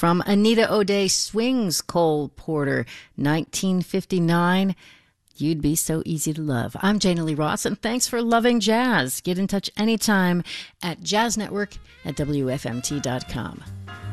From Anita O'Day Swings, Cole Porter, 1959. You'd Be So Easy to Love. I'm Jana Lee Ross, and thanks for loving jazz. Get in touch anytime at jazznetwork@wfmt.com.